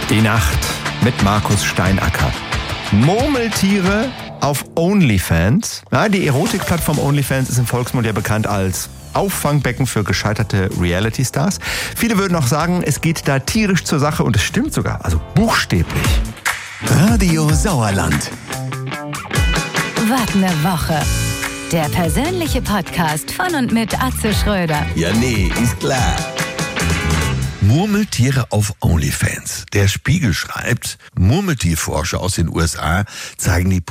Die Nacht mit Markus Steinacker. Murmeltiere auf OnlyFans. Ja, die Erotikplattform OnlyFans ist im Volksmund ja bekannt als Auffangbecken für gescheiterte Reality-Stars. Viele würden auch sagen, es geht da tierisch zur Sache und es stimmt sogar, also buchstäblich. Radio Sauerland. Was ne Woche. Der persönliche Podcast von und mit Atze Schröder. Ja, nee, ist klar. Murmeltiere auf OnlyFans. Der Spiegel schreibt, Murmeltierforscher aus den USA zeigen die